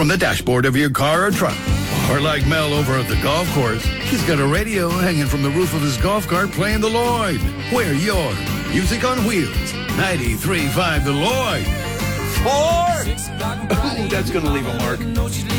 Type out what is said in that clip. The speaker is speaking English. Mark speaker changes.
Speaker 1: from the dashboard of your car or truck. Or like Mel over at the golf course, he's got a radio hanging from the roof of his golf cart playing the Lloyd. We're your Music on Wheels. 93.5 The Lloyd. 4! Ooh, that's going to leave a mark.